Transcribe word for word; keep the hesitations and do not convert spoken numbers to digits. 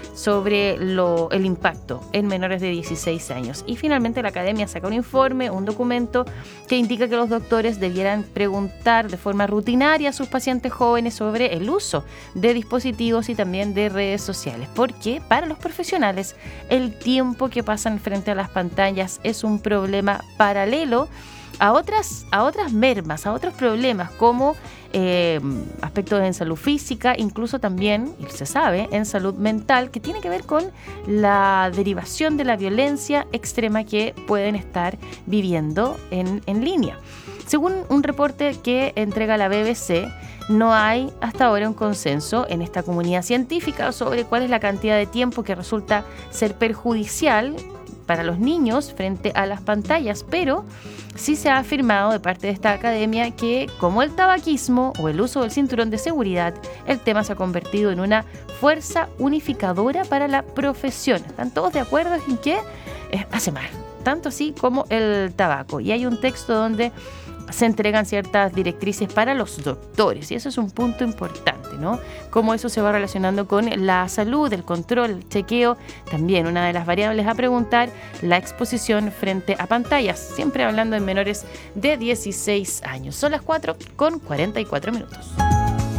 sobre lo, el impacto en menores de dieciséis años. Y finalmente la academia saca un informe, un documento que indica que los doctores debieran preguntar de forma rutinaria a sus pacientes jóvenes sobre el uso de dispositivos y también de redes sociales, porque para los profesionales el tiempo que pasan frente a las pantallas es un problema paralelo a otras, a otras mermas, a otros problemas como eh, aspectos en salud física, incluso también, y se sabe, en salud mental, que tiene que ver con la derivación de la violencia extrema que pueden estar viviendo en, en línea. Según un reporte que entrega la B B C, no hay hasta ahora un consenso en esta comunidad científica sobre cuál es la cantidad de tiempo que resulta ser perjudicial para los niños frente a las pantallas, pero sí se ha afirmado de parte de esta academia que, como el tabaquismo o el uso del cinturón de seguridad, el tema se ha convertido en una fuerza unificadora para la profesión. Están todos de acuerdo en que eh, hace mal, tanto así como el tabaco. Y hay un texto donde se entregan ciertas directrices para los doctores, y eso es un punto importante, ¿no? Cómo eso se va relacionando con la salud, el control, el chequeo. También una de las variables a preguntar, la exposición frente a pantallas, siempre hablando en menores de dieciséis años. Son las cuatro con cuarenta y cuatro minutos.